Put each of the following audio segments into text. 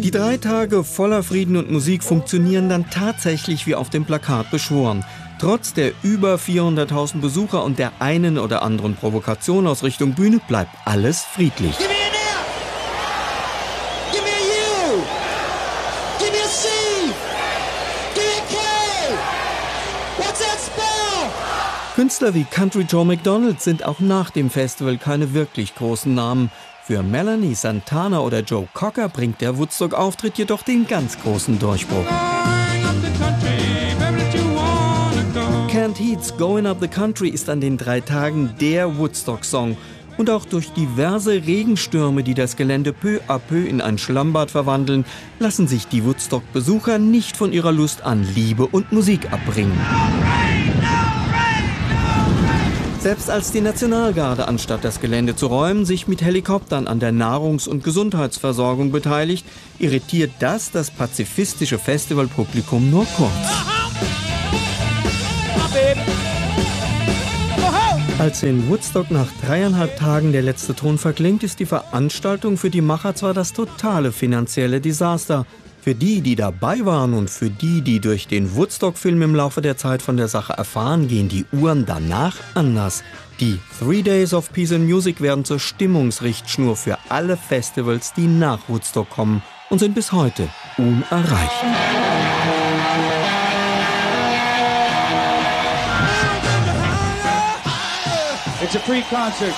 Die 3 Tage voller Frieden und Musik funktionieren dann tatsächlich wie auf dem Plakat beschworen. Trotz der über 400.000 Besucher und der einen oder anderen Provokation aus Richtung Bühne bleibt alles friedlich. Künstler wie Country Joe McDonald sind auch nach dem Festival keine wirklich großen Namen. Für Melanie Santana oder Joe Cocker bringt der Woodstock-Auftritt jedoch den ganz großen Durchbruch. Canned Heat's Going Up the Country ist an den 3 Tagen der Woodstock-Song. Und auch durch diverse Regenstürme, die das Gelände peu à peu in ein Schlammbad verwandeln, lassen sich die Woodstock-Besucher nicht von ihrer Lust an Liebe und Musik abbringen. Selbst als die Nationalgarde, anstatt das Gelände zu räumen, sich mit Helikoptern an der Nahrungs- und Gesundheitsversorgung beteiligt, irritiert das pazifistische Festivalpublikum nur kurz. Als in Woodstock nach 3,5 Tagen der letzte Ton verklingt, ist die Veranstaltung für die Macher zwar das totale finanzielle Desaster. Für die, die dabei waren und für die, die durch den Woodstock-Film im Laufe der Zeit von der Sache erfahren, gehen die Uhren danach anders. Die 3 Days of Peace and Music werden zur Stimmungsrichtschnur für alle Festivals, die nach Woodstock kommen und sind bis heute unerreicht. It's a free concert.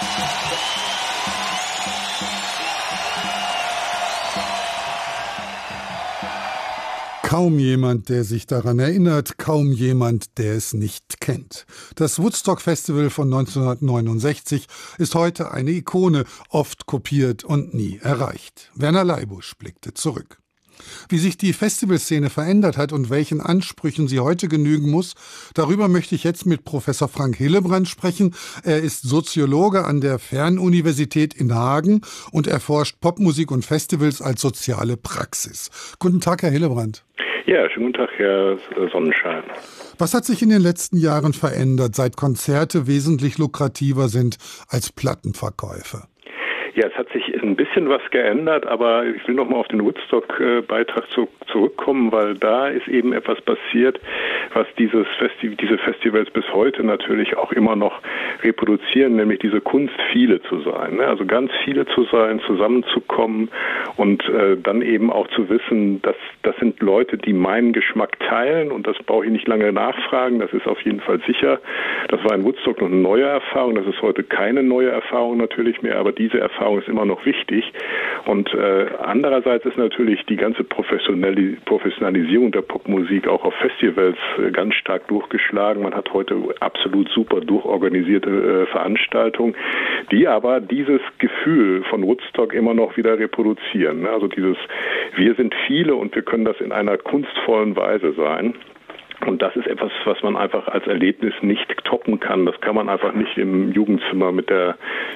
Kaum jemand, der sich daran erinnert, kaum jemand, der es nicht kennt. Das Woodstock Festival von 1969 ist heute eine Ikone, oft kopiert und nie erreicht. Werner Leibusch blickte zurück. Wie sich die Festivalszene verändert hat und welchen Ansprüchen sie heute genügen muss, darüber möchte ich jetzt mit Professor Frank Hillebrand sprechen. Er ist Soziologe an der Fernuniversität in Hagen und erforscht Popmusik und Festivals als soziale Praxis. Guten Tag, Herr Hillebrand. Ja, schönen guten Tag, Herr Sonnenschein. Was hat sich in den letzten Jahren verändert, seit Konzerte wesentlich lukrativer sind als Plattenverkäufe? Ja, es hat sich ein bisschen was geändert, aber ich will noch mal auf den Woodstock-Beitrag zurückkommen, weil da ist eben etwas passiert, was diese Festivals bis heute natürlich auch immer noch reproduzieren, nämlich diese Kunst, viele zu sein. Also ganz viele zu sein, zusammenzukommen und dann eben auch zu wissen, dass das sind Leute, die meinen Geschmack teilen und das brauche ich nicht lange nachfragen, das ist auf jeden Fall sicher. Das war in Woodstock noch eine neue Erfahrung, das ist heute keine neue Erfahrung natürlich mehr, aber diese Erfahrung ist immer noch wichtig. Und andererseits ist natürlich die ganze Professionalisierung der Popmusik auch auf Festivals ganz stark durchgeschlagen. Man hat heute absolut super durchorganisierte Veranstaltungen, die aber dieses Gefühl von Woodstock immer noch wieder reproduzieren. Also dieses, wir sind viele und wir können das in einer kunstvollen Weise sein. Und das ist etwas, was man einfach als Erlebnis nicht toppen kann. Das kann man einfach nicht im Jugendzimmer mit der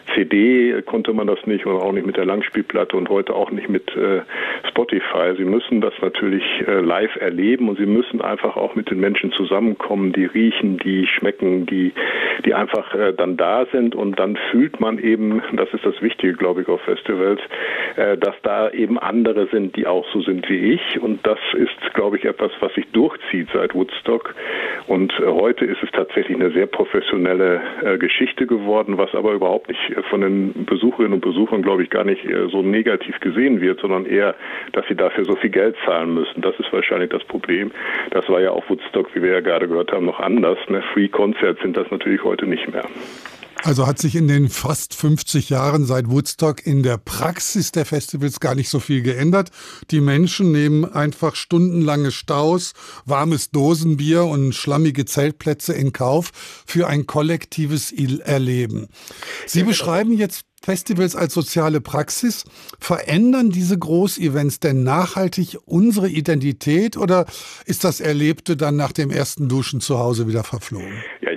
CD, konnte man das nicht und auch nicht mit der Langspielplatte und heute auch nicht mit Spotify. Sie müssen das natürlich live erleben und Sie müssen einfach auch mit den Menschen zusammenkommen, die riechen, die schmecken, die einfach dann da sind und dann fühlt man eben, das ist das Wichtige, glaube ich, auf Festivals, dass da eben andere sind, die auch so sind wie ich und das ist, glaube ich, etwas, was sich durchzieht seit Woodstock. Und heute ist es tatsächlich eine sehr professionelle Geschichte geworden, was aber überhaupt nicht von den Besucherinnen und Besuchern, glaube ich, gar nicht so negativ gesehen wird, sondern eher, dass sie dafür so viel Geld zahlen müssen. Das ist wahrscheinlich das Problem. Das war ja auf Woodstock, wie wir ja gerade gehört haben, noch anders. Free Concerts sind das natürlich heute nicht mehr. Also hat sich in den fast 50 Jahren seit Woodstock in der Praxis der Festivals gar nicht so viel geändert. Die Menschen nehmen einfach stundenlange Staus, warmes Dosenbier und schlammige Zeltplätze in Kauf für ein kollektives Erleben. Sie beschreiben jetzt Festivals als soziale Praxis. Verändern diese Großevents denn nachhaltig unsere Identität oder ist das Erlebte dann nach dem ersten Duschen zu Hause wieder verflogen? Ja, ich sage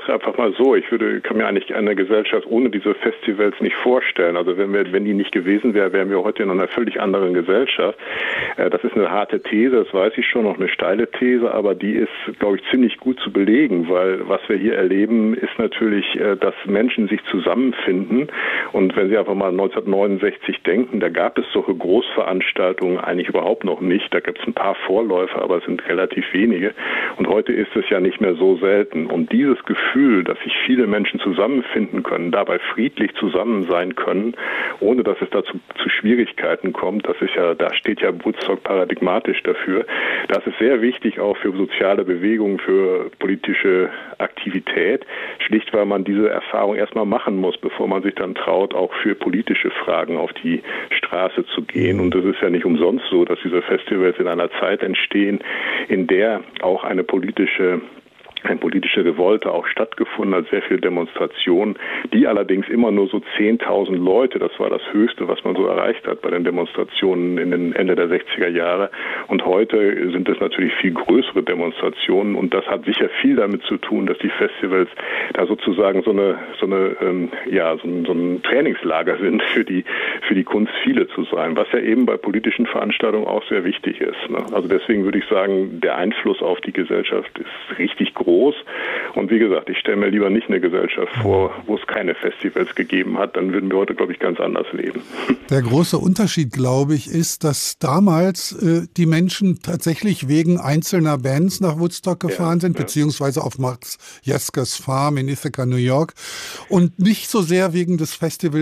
sage einfach mal so, kann mir eigentlich eine Gesellschaft ohne diese Festivals nicht vorstellen. Also wenn die nicht gewesen wäre, wären wir heute in einer völlig anderen Gesellschaft. Das ist eine harte These, das weiß ich schon, noch eine steile These, aber die ist, glaube ich, ziemlich gut zu belegen, weil was wir hier erleben, ist natürlich, dass Menschen sich zusammenfinden. Und wenn Sie einfach mal 1969 denken, da gab es solche Großveranstaltungen eigentlich überhaupt noch nicht. Da gibt es ein paar Vorläufer, aber es sind relativ wenige. Und heute ist es ja nicht mehr so selten. Und dieses Gefühl, dass sich viele Menschen zusammenfinden können, dabei friedlich zusammen sein können, ohne dass es dazu zu Schwierigkeiten kommt, da steht ja Woodstock paradigmatisch dafür. Das ist sehr wichtig auch für soziale Bewegungen, für politische Aktivität, schlicht weil man diese Erfahrung erstmal machen muss, bevor man sich dann traut, auch für politische Fragen auf die Straße zu gehen. Und es ist ja nicht umsonst so, dass diese Festivals in einer Zeit entstehen, in der auch eine politische Revolte auch stattgefunden hat, sehr viele Demonstrationen, die allerdings immer nur so 10.000 Leute, das war das Höchste, was man so erreicht hat bei den Demonstrationen in den Ende der 60er Jahre. Und heute sind es natürlich viel größere Demonstrationen und das hat sicher viel damit zu tun, dass die Festivals da sozusagen so ein Trainingslager sind für die Kunst, viele zu sein, was ja eben bei politischen Veranstaltungen auch sehr wichtig ist. Ne? Also deswegen würde ich sagen, der Einfluss auf die Gesellschaft ist richtig groß. Und wie gesagt, ich stelle mir lieber nicht eine Gesellschaft vor, wo es keine Festivals gegeben hat. Dann würden wir heute, glaube ich, ganz anders leben. Der große Unterschied, glaube ich, ist, dass damals die Menschen tatsächlich wegen einzelner Bands nach Woodstock gefahren sind, beziehungsweise auf Max Jaskers Farm in Ithaca, New York, und nicht so sehr wegen des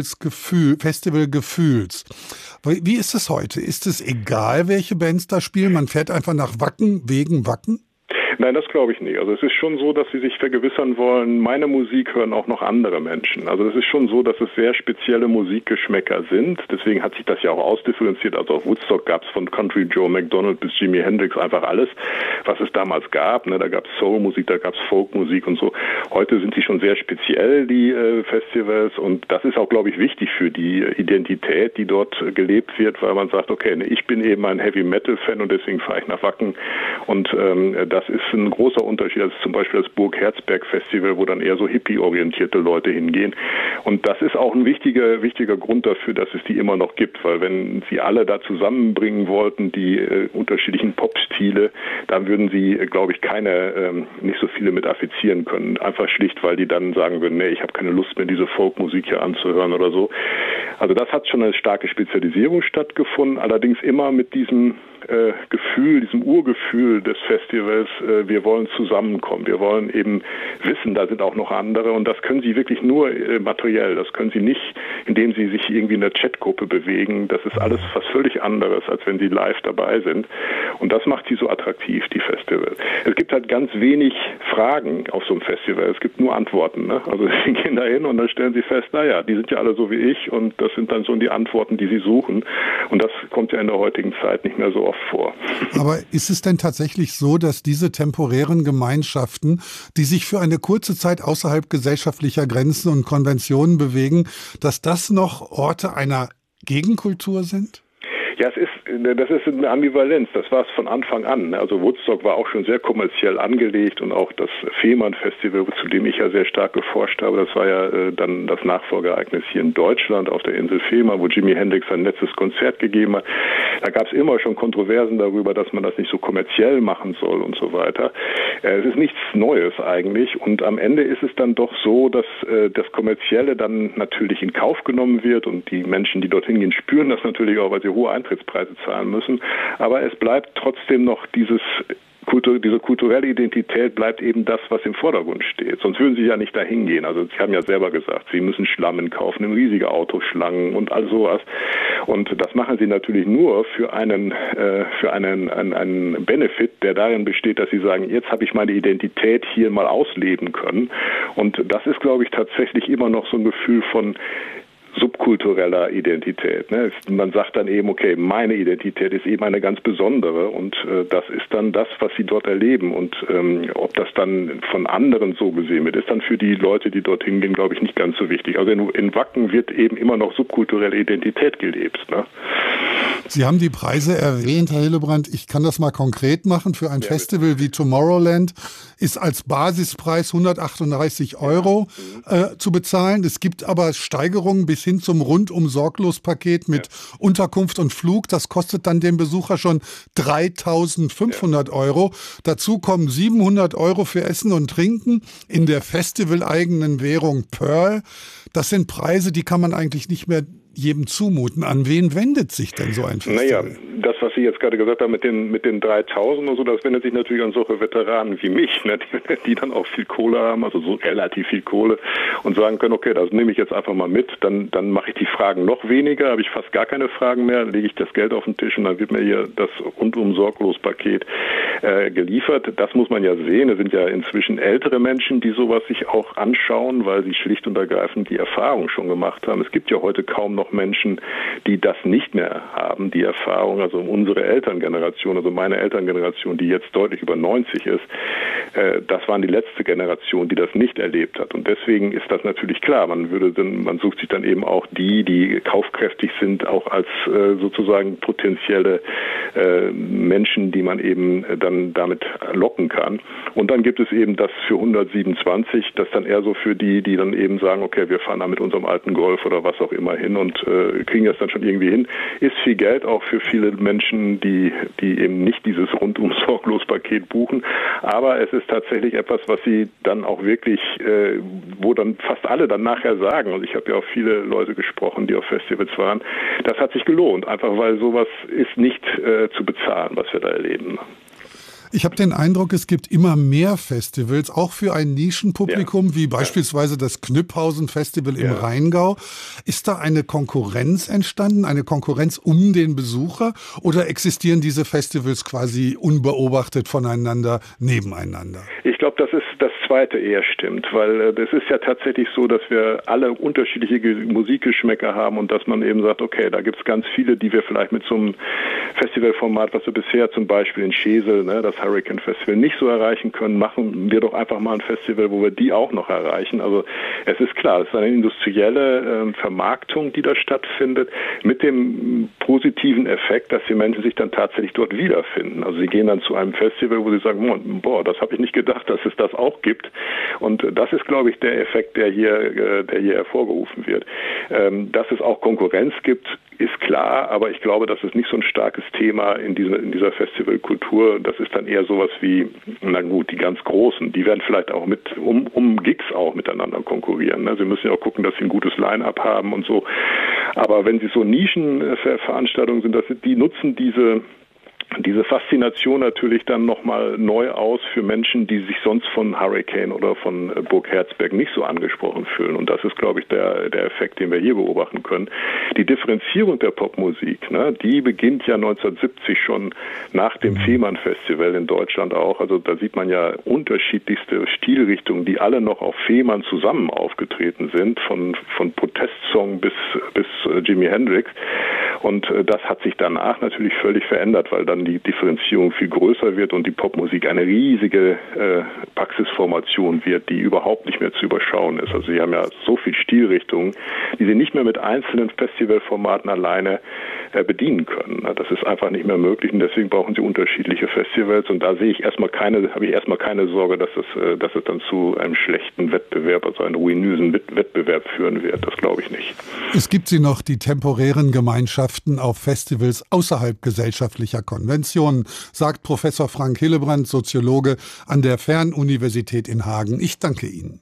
Festivalgefühls. Wie ist es heute? Ist es egal, welche Bands da spielen? Man fährt einfach nach Wacken wegen Wacken? Nein, das glaube ich nicht. Also es ist schon so, dass sie sich vergewissern wollen, meine Musik hören auch noch andere Menschen. Also es ist schon so, dass es sehr spezielle Musikgeschmäcker sind. Deswegen hat sich das ja auch ausdifferenziert. Also auf Woodstock gab es von Country Joe McDonald bis Jimi Hendrix einfach alles, was es damals gab. Ne, da gab es Soulmusik, da gab es Folkmusik und so. Heute sind sie schon sehr speziell, die Festivals. Und das ist auch, glaube ich, wichtig für die Identität, die dort gelebt wird, weil man sagt, okay, ich bin eben ein Heavy-Metal-Fan und deswegen fahre ich nach Wacken. Und das ist ein großer Unterschied als zum Beispiel das Burg Herzberg Festival, wo dann eher so hippie-orientierte Leute hingehen. Und das ist auch ein wichtiger Grund dafür, dass es die immer noch gibt, weil wenn sie alle da zusammenbringen wollten, die unterschiedlichen Pop-Stile, dann würden sie, glaube ich, nicht so viele mit affizieren können. Einfach schlicht, weil die dann sagen würden, nee, ich habe keine Lust mehr, diese Folkmusik hier anzuhören oder so. Also das hat schon eine starke Spezialisierung stattgefunden, allerdings immer mit diesem Gefühl, diesem Urgefühl des Festivals, wir wollen zusammenkommen, wir wollen eben wissen, da sind auch noch andere und das können sie wirklich nur materiell, das können sie nicht, indem sie sich irgendwie in einer Chatgruppe bewegen, das ist alles was völlig anderes, als wenn sie live dabei sind und das macht sie so attraktiv, die Festivals. Es gibt halt ganz wenig Fragen auf so einem Festival, es gibt nur Antworten, ne? Also sie gehen da hin und dann stellen sie fest, naja, die sind ja alle so wie ich und das sind dann so die Antworten, die sie suchen und das kommt ja in der heutigen Zeit nicht mehr so oft vor. Aber ist es denn tatsächlich so, dass diese temporären Gemeinschaften, die sich für eine kurze Zeit außerhalb gesellschaftlicher Grenzen und Konventionen bewegen, dass das noch Orte einer Gegenkultur sind? Ja, das ist eine Ambivalenz. Das war es von Anfang an. Also Woodstock war auch schon sehr kommerziell angelegt und auch das Fehmarn-Festival, zu dem ich ja sehr stark geforscht habe, das war ja dann das Nachfolgeereignis hier in Deutschland auf der Insel Fehmarn, wo Jimi Hendrix sein letztes Konzert gegeben hat. Da gab es immer schon Kontroversen darüber, dass man das nicht so kommerziell machen soll und so weiter. Es ist nichts Neues eigentlich und am Ende ist es dann doch so, dass das Kommerzielle dann natürlich in Kauf genommen wird und die Menschen, die dorthin gehen, spüren das natürlich auch, weil sie hohe Eintrittspreise zahlen müssen. Aber es bleibt trotzdem noch diese kulturelle Identität bleibt eben das, was im Vordergrund steht. Sonst würden sie ja nicht dahin gehen. Also Sie haben ja selber gesagt, sie müssen Schlammen kaufen, riesige Autoschlangen und all sowas. Und das machen sie natürlich nur für einen Benefit, der darin besteht, dass sie sagen, jetzt habe ich meine Identität hier mal ausleben können. Und das ist, glaube ich, tatsächlich immer noch so ein Gefühl von subkultureller Identität. Ne? Man sagt dann eben, okay, meine Identität ist eben eine ganz besondere und das ist dann das, was sie dort erleben und ob das dann von anderen so gesehen wird, ist dann für die Leute, die dorthin gehen, glaube ich, nicht ganz so wichtig. Also in Wacken wird eben immer noch subkulturelle Identität gelebt. Ne? Sie haben die Preise erwähnt, Herr Hillebrand. Ich kann das mal konkret machen. Für ein Festival wie Tomorrowland ist als Basispreis 138 € zu bezahlen. Es gibt aber Steigerungen bis hin zum Rundum-Sorglos-Paket mit Unterkunft und Flug. Das kostet dann den Besucher schon 3.500 €. Dazu kommen 700 € für Essen und Trinken in der festivaleigenen Währung Pearl. Das sind Preise, die kann man eigentlich nicht mehr jedem zumuten. An wen wendet sich denn so ein Festival? Naja, das, was Sie jetzt gerade gesagt haben mit den 3.000 und so, das wendet sich natürlich an solche Veteranen wie mich, ne, die dann auch viel Kohle haben, also so relativ viel Kohle und sagen können, okay, das nehme ich jetzt einfach mal mit, dann mache ich die Fragen noch weniger, habe ich fast gar keine Fragen mehr, lege ich das Geld auf den Tisch und dann wird mir hier das Rundum-Sorglos-Paket geliefert. Das muss man ja sehen. Es sind ja inzwischen ältere Menschen, die sowas sich auch anschauen, weil sie schlicht und ergreifend die Erfahrung schon gemacht haben. Es gibt ja heute kaum noch Menschen, die das nicht mehr haben, die Erfahrung, also unsere Elterngeneration, also meine Elterngeneration, die jetzt deutlich über 90 ist, das waren die letzte Generation, die das nicht erlebt hat. Und deswegen ist das natürlich klar. Man sucht sich dann eben auch die kaufkräftig sind, auch als sozusagen potenzielle Menschen, die man eben dann damit locken kann. Und dann gibt es eben das für 127, das dann eher so für die dann eben sagen, okay, wir fahren da mit unserem alten Golf oder was auch immer hin und kriegen das dann schon irgendwie hin. Ist viel Geld auch für viele Menschen, die eben nicht dieses Rundum-Sorglos-Paket buchen. Aber es ist tatsächlich etwas, was sie dann auch wirklich, wo dann fast alle dann nachher sagen, und ich habe ja auch viele Leute gesprochen, die auf Festivals waren, das hat sich gelohnt, einfach weil sowas ist nicht zu bezahlen, was wir da erleben. Ich habe den Eindruck, es gibt immer mehr Festivals, auch für ein Nischenpublikum, wie beispielsweise das Knüpphausen-Festival im Rheingau. Ist da eine Konkurrenz entstanden, eine Konkurrenz um den Besucher? Oder existieren diese Festivals quasi unbeobachtet voneinander, nebeneinander? Ich glaube, dass das Zweite eher stimmt, weil es ist ja tatsächlich so, dass wir alle unterschiedliche Musikgeschmäcker haben und dass man eben sagt, okay, da gibt es ganz viele, die wir vielleicht mit so einem Festivalformat, was wir bisher zum Beispiel in Schesel, ne, das Hurricane Festival, nicht so erreichen können, machen wir doch einfach mal ein Festival, wo wir die auch noch erreichen. Also es ist klar, es ist eine industrielle Vermarktung, die da stattfindet, mit dem positiven Effekt, dass die Menschen sich dann tatsächlich dort wiederfinden. Also sie gehen dann zu einem Festival, wo sie sagen, boah, das habe ich nicht gedacht, dass es das auch gibt. Und das ist, glaube ich, der Effekt, der hier hervorgerufen wird. Dass es auch Konkurrenz gibt, ist klar, aber ich glaube, das ist nicht so ein starkes Thema in dieser Festivalkultur. Das ist dann eher sowas wie, na gut, die ganz Großen, die werden vielleicht auch um Gigs auch miteinander konkurrieren. Ne? Sie müssen ja auch gucken, dass sie ein gutes Line-Up haben und so. Aber wenn sie so Nischenveranstaltungen sind, die nutzen diese Faszination natürlich dann nochmal neu aus für Menschen, die sich sonst von Hurricane oder von Burg Herzberg nicht so angesprochen fühlen. Und das ist, glaube ich, der Effekt, den wir hier beobachten können. Die Differenzierung der Popmusik, ne, die beginnt ja 1970 schon nach dem Fehmarn-Festival in Deutschland auch. Also da sieht man ja unterschiedlichste Stilrichtungen, die alle noch auf Fehmarn zusammen aufgetreten sind, von Protestsong bis Jimi Hendrix. Und das hat sich danach natürlich völlig verändert, weil dann die Differenzierung viel größer wird und die Popmusik eine riesige Praxisformation wird, die überhaupt nicht mehr zu überschauen ist. Also sie haben ja so viel Stilrichtungen, die sie nicht mehr mit einzelnen Festivalformaten alleine bedienen können. Das ist einfach nicht mehr möglich und deswegen brauchen sie unterschiedliche Festivals und da habe ich erstmal keine Sorge, dass es dann zu einem schlechten Wettbewerb, also einem ruinösen Wettbewerb führen wird. Das glaube ich nicht. Es gibt sie noch, die temporären Gemeinschaften auf Festivals außerhalb gesellschaftlicher Konventionen, sagt Professor Frank Hillebrand, Soziologe an der Fernuniversität in Hagen. Ich danke Ihnen.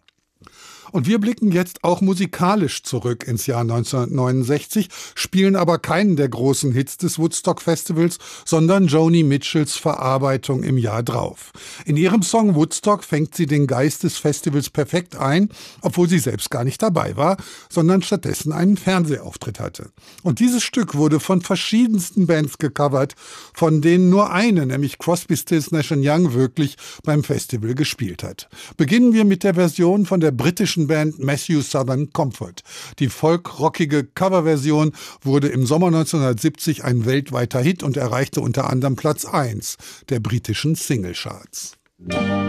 Und wir blicken jetzt auch musikalisch zurück ins Jahr 1969, spielen aber keinen der großen Hits des Woodstock Festivals, sondern Joni Mitchells Verarbeitung im Jahr drauf. In ihrem Song Woodstock fängt sie den Geist des Festivals perfekt ein, obwohl sie selbst gar nicht dabei war, sondern stattdessen einen Fernsehauftritt hatte. Und dieses Stück wurde von verschiedensten Bands gecovert, von denen nur eine, nämlich Crosby, Stills, Nash & Young, wirklich beim Festival gespielt hat. Beginnen wir mit der Version von der britischen britischen Band Matthew Southern Comfort. Die folkrockige Coverversion wurde im Sommer 1970 ein weltweiter Hit und erreichte unter anderem Platz 1 der britischen Singlecharts.